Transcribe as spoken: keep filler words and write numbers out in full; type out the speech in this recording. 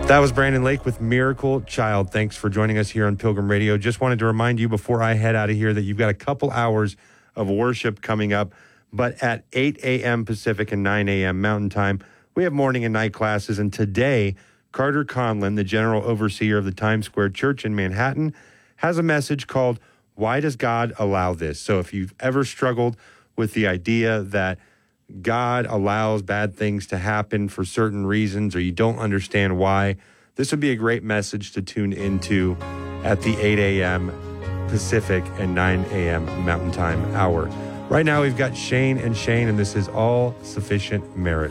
That was Brandon Lake with Miracle Child. Thanks for joining us here on Pilgrim Radio. Just wanted to remind you before I head out of here that you've got a couple hours of worship coming up, but at eight a.m. Pacific and nine a.m. Mountain Time, we have morning and night classes. And today, Carter Conlon, the general overseer of the Times Square Church in Manhattan, has a message called, Why Does God Allow This? So if you've ever struggled with the idea that God allows bad things to happen for certain reasons, or you don't understand why, this would be a great message to tune into at the eight a.m. Pacific and nine a.m. Mountain Time hour. Right now, we've got Shane and Shane, and this is All Sufficient Merit.